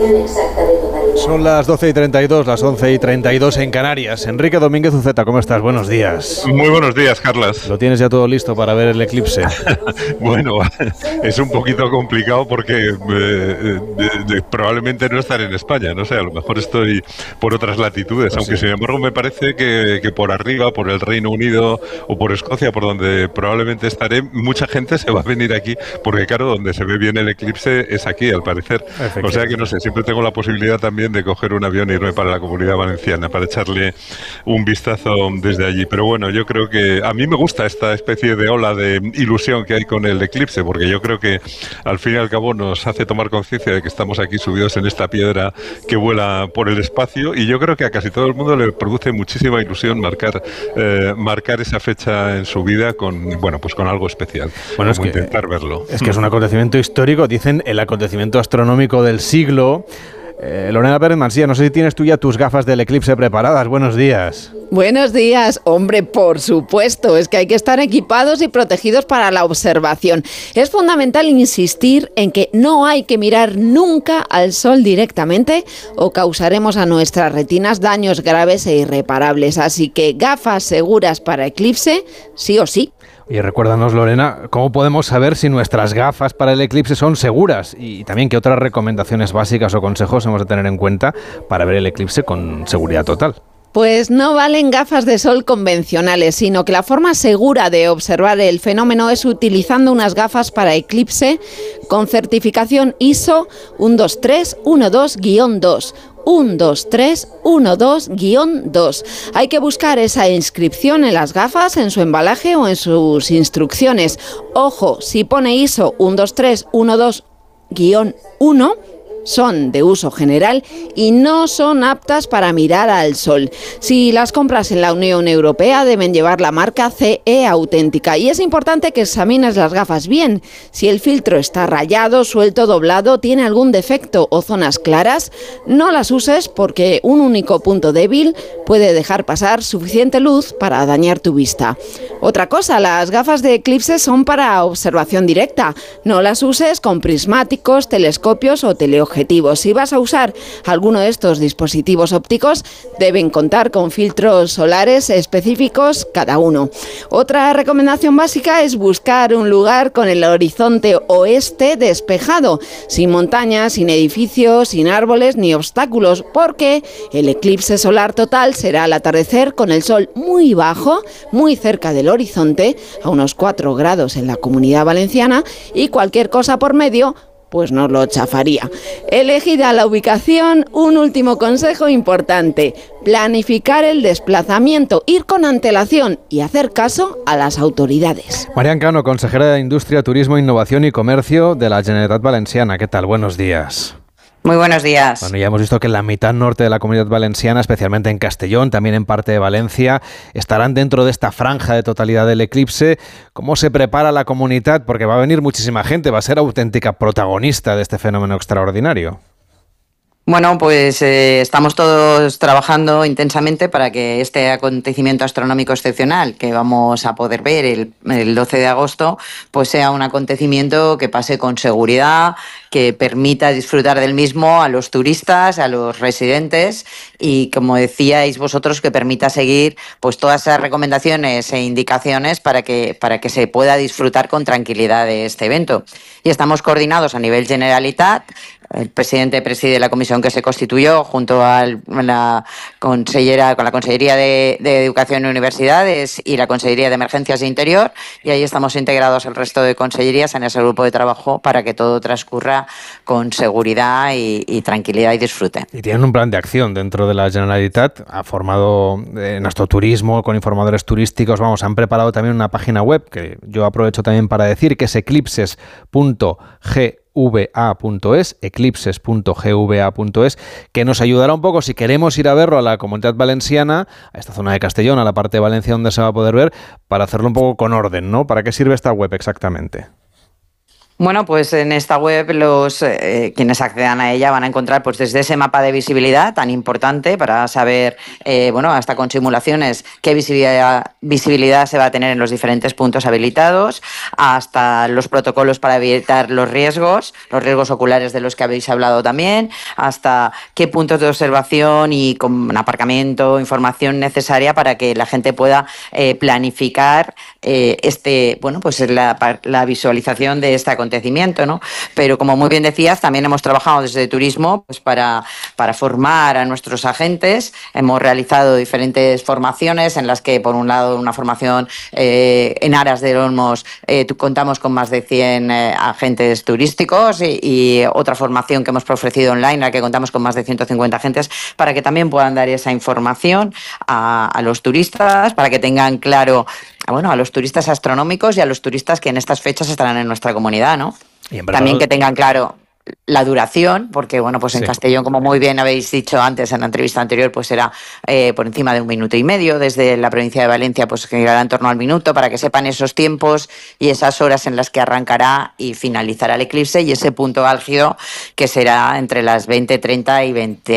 Son las 12:32, las 11:32 en Canarias. Enrique Domínguez Uceta, ¿cómo estás? Buenos días. Muy buenos días, Carlas. ¿Lo tienes ya todo listo para ver el eclipse? Bueno, es un poquito complicado porque probablemente no estaré en España, no sé, a lo mejor estoy por otras latitudes, pues aunque sí. Sin embargo me parece que por arriba, por el Reino Unido o por Escocia, por donde probablemente estaré, mucha gente se va a venir aquí, porque claro, donde se ve bien el eclipse es aquí, al parecer. O sea que no sé, siempre tengo la posibilidad también de coger un avión e irme para la Comunidad Valenciana para echarle un vistazo desde allí. Pero bueno, yo creo que a mí me gusta esta especie de ola de ilusión que hay con el eclipse, porque yo creo que al fin y al cabo nos hace tomar conciencia de que estamos aquí subidos en esta piedra que vuela por el espacio, y yo creo que a casi todo el mundo le produce muchísima ilusión marcar esa fecha en su vida con, bueno, pues con algo especial. Bueno, es que intentar verlo. Es que es un acontecimiento histórico, dicen el acontecimiento astronómico del siglo. Lorena Pérez Mansilla, no sé si tienes tú ya tus gafas del eclipse preparadas. Buenos días. Buenos días. Hombre, por supuesto, es que hay que estar equipados y protegidos para la observación. Es fundamental insistir en que no hay que mirar nunca al sol directamente o causaremos a nuestras retinas daños graves e irreparables. Así que gafas seguras para eclipse, sí o sí. Y recuérdanos, Lorena, ¿cómo podemos saber si nuestras gafas para el eclipse son seguras? Y también qué otras recomendaciones básicas o consejos hemos de tener en cuenta para ver el eclipse con seguridad total. Pues no valen gafas de sol convencionales, sino que la forma segura de observar el fenómeno es utilizando unas gafas para eclipse con certificación ISO 12312-2. 12312-2. Hay que buscar esa inscripción en las gafas, en su embalaje o en sus instrucciones. Ojo, si pone ISO 12312-1, son de uso general y no son aptas para mirar al sol. Si las compras en la Unión Europea deben llevar la marca CE auténtica, y es importante que examines las gafas bien. Si el filtro está rayado, suelto, doblado, tiene algún defecto o zonas claras, no las uses porque un único punto débil puede dejar pasar suficiente luz para dañar tu vista. Otra cosa, las gafas de eclipse son para observación directa. No las uses con prismáticos, telescopios o teleobjetivos. Si vas a usar alguno de estos dispositivos ópticos, deben contar con filtros solares específicos cada uno. Otra recomendación básica es buscar un lugar con el horizonte oeste despejado, sin montañas, sin edificios, sin árboles ni obstáculos, porque el eclipse solar total será al atardecer con el sol muy bajo, muy cerca del horizonte, a unos 4 grados en la Comunidad Valenciana, y cualquier cosa por medio pues nos lo chafaría. Elegida la ubicación, un último consejo importante: planificar el desplazamiento, ir con antelación y hacer caso a las autoridades. Marian Cano, consejera de Industria, Turismo, Innovación y Comercio de la Generalitat Valenciana. ¿Qué tal? Buenos días. Muy buenos días. Bueno, ya hemos visto que en la mitad norte de la Comunidad Valenciana, especialmente en Castellón, también en parte de Valencia, estarán dentro de esta franja de totalidad del eclipse. ¿Cómo se prepara la comunidad? Porque va a venir muchísima gente, va a ser auténtica protagonista de este fenómeno extraordinario. Bueno, pues estamos todos trabajando intensamente para que este acontecimiento astronómico excepcional que vamos a poder ver el 12 de agosto, pues sea un acontecimiento que pase con seguridad, que permita disfrutar del mismo a los turistas, a los residentes, y, como decíais vosotros, que permita seguir pues todas esas recomendaciones e indicaciones para que se pueda disfrutar con tranquilidad de este evento. Y estamos coordinados a nivel Generalitat. El presidente preside la comisión que se constituyó junto con la Consellería de Educación y Universidades y la Consellería de Emergencias e Interior, y ahí estamos integrados el resto de consellerías en ese grupo de trabajo para que todo transcurra con seguridad y tranquilidad y disfrute. Y tienen un plan de acción dentro de la Generalitat, ha formado en Astroturismo con informadores turísticos, han preparado también una página web que yo aprovecho también para decir, que es eclipses.gva.es, que nos ayudará un poco si queremos ir a verlo a la Comunidad Valenciana, a esta zona de Castellón, a la parte de Valencia donde se va a poder ver, para hacerlo un poco con orden, ¿no? ¿Para qué sirve esta web exactamente? Bueno, pues en esta web quienes accedan a ella van a encontrar pues desde ese mapa de visibilidad tan importante para saber, hasta con simulaciones qué visibilidad se va a tener en los diferentes puntos habilitados, hasta los protocolos para evitar los riesgos oculares de los que habéis hablado también, hasta qué puntos de observación y con aparcamiento, información necesaria para que la gente pueda planificar la visualización de esta acontecimiento, ¿no? Pero como muy bien decías, también hemos trabajado desde turismo pues para formar a nuestros agentes. Hemos realizado diferentes formaciones en las que, por un lado, una formación en Aras de Olmos, contamos con más de 100 agentes turísticos y otra formación que hemos ofrecido online en la que contamos con más de 150 agentes para que también puedan dar esa información a los turistas, para que tengan claro a los turistas astronómicos y a los turistas que en estas fechas estarán en nuestra comunidad, ¿no? También que tengan claro la duración, porque en Castellón, como muy bien habéis dicho antes en la entrevista anterior, pues será por encima de 1 minuto y medio. Desde la provincia de Valencia pues girará en torno al minuto, para que sepan esos tiempos y esas horas en las que arrancará y finalizará el eclipse, y ese punto álgido que será entre las 20:30 y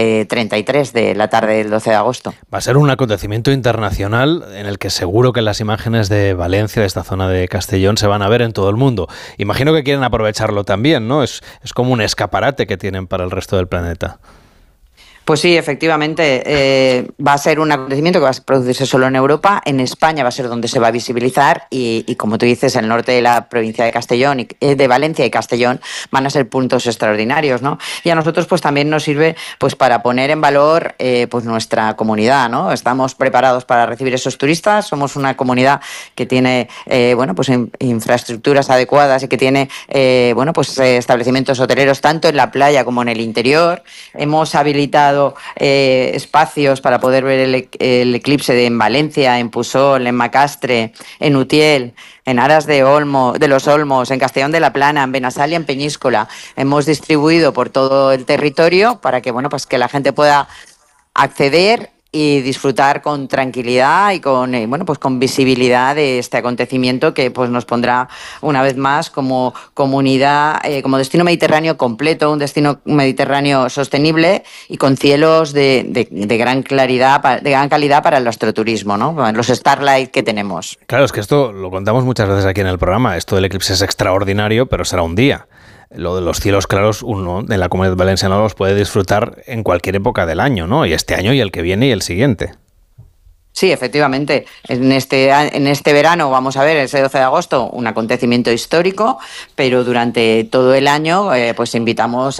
20:33 de la tarde del 12 de agosto. Va a ser un acontecimiento internacional en el que seguro que las imágenes de Valencia, de esta zona de Castellón, se van a ver en todo el mundo. Imagino que quieren aprovecharlo también, ¿no? Es como un escaparate que tienen para el resto del planeta. Pues sí, efectivamente, va a ser un acontecimiento que va a producirse solo en Europa. En España va a ser donde se va a visibilizar y como tú dices, el norte de la provincia de Castellón, de Valencia y Castellón, van a ser puntos extraordinarios, ¿no? Y a nosotros pues también nos sirve pues para poner en valor pues nuestra comunidad, ¿no? Estamos preparados para recibir esos turistas. Somos una comunidad que tiene infraestructuras adecuadas y que tiene establecimientos hoteleros tanto en la playa como en el interior. Hemos habilitado espacios para poder ver el eclipse en Valencia, en Pusol, en Macastre, en Utiel, en Aras de los Olmos, en Castellón de la Plana, en Benassal y en Peñíscola. Hemos distribuido por todo el territorio para que que la gente pueda acceder y disfrutar con tranquilidad y con visibilidad de este acontecimiento que pues nos pondrá una vez más como comunidad, como destino mediterráneo completo, un destino mediterráneo sostenible y con cielos de gran claridad, de gran calidad para el astroturismo, ¿no? Los Starlight que tenemos. Claro, es que esto lo contamos muchas veces aquí en el programa. Esto del eclipse es extraordinario, pero será un día. Lo de los cielos claros, uno en la Comunidad Valenciana los puede disfrutar en cualquier época del año, ¿no? Y este año y el que viene y el siguiente. Sí, efectivamente. En este verano vamos a ver, ese 12 de agosto, un acontecimiento histórico, pero durante todo el año pues invitamos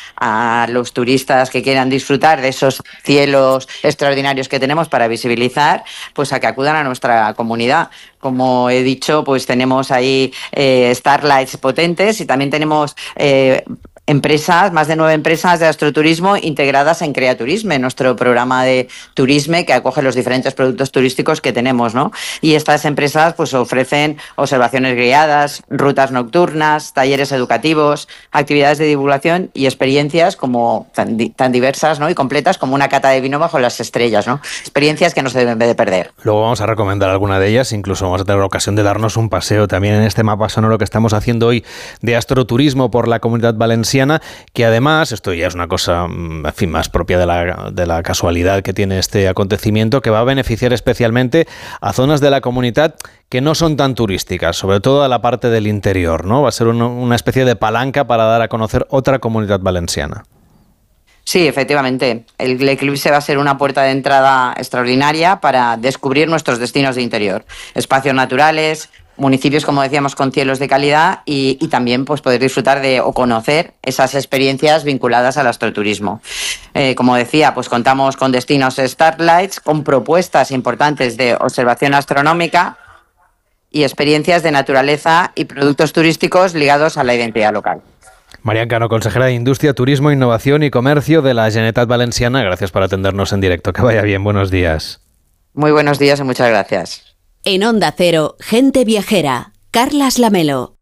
a los turistas que quieran disfrutar de esos cielos extraordinarios que tenemos para visibilizar, pues a que acudan a nuestra comunidad. Como he dicho, pues tenemos ahí Starlights potentes y también tenemos más de 9 empresas de astroturismo integradas en Creaturisme, nuestro programa de turisme que acoge los diferentes productos turísticos que tenemos, ¿no? Y estas empresas pues ofrecen observaciones guiadas, rutas nocturnas, talleres educativos, actividades de divulgación y experiencias como tan diversas, ¿no? Y completas como una cata de vino bajo las estrellas, ¿no? Experiencias que no se deben de perder. Luego vamos a recomendar alguna de ellas, incluso vamos a tener la ocasión de darnos un paseo también en este mapa sonoro que estamos haciendo hoy de astroturismo por la Comunidad Valenciana, que además, esto ya es una cosa, en fin, más propia de la casualidad que tiene este acontecimiento, que va a beneficiar especialmente a zonas de la comunidad que no son tan turísticas, sobre todo a la parte del interior, ¿no? Va a ser una especie de palanca para dar a conocer otra Comunidad Valenciana. Sí, efectivamente. El eclipse va a ser una puerta de entrada extraordinaria para descubrir nuestros destinos de interior, espacios naturales, municipios, como decíamos, con cielos de calidad y también pues poder disfrutar de o conocer esas experiencias vinculadas al astroturismo. Como decía, pues contamos con destinos Starlights, con propuestas importantes de observación astronómica y experiencias de naturaleza y productos turísticos ligados a la identidad local. Marian Cano, consejera de Industria, Turismo, Innovación y Comercio de la Generalitat Valenciana, gracias por atendernos en directo. Que vaya bien, buenos días. Muy buenos días y muchas gracias. En Onda Cero, Gente Viajera, Carlas Lamelo.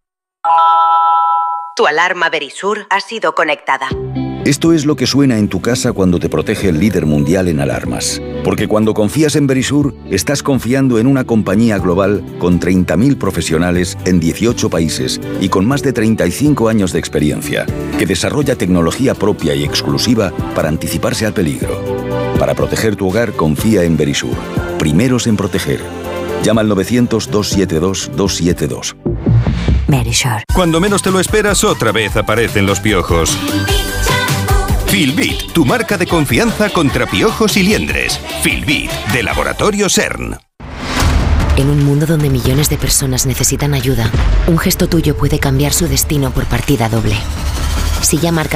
Tu alarma Verisur ha sido conectada. Esto es lo que suena en tu casa cuando te protege el líder mundial en alarmas. Porque cuando confías en Verisur, estás confiando en una compañía global con 30.000 profesionales en 18 países y con más de 35 años de experiencia, que desarrolla tecnología propia y exclusiva para anticiparse al peligro. Para proteger tu hogar, confía en Verisur. Primeros en proteger. Llama al 900-272-272. Verisur. Cuando menos te lo esperas, otra vez aparecen los piojos. Filbit, tu marca de confianza contra piojos y liendres. Filbit, de Laboratorio CERN. En un mundo donde millones de personas necesitan ayuda, un gesto tuyo puede cambiar su destino por partida doble. Si ya marcas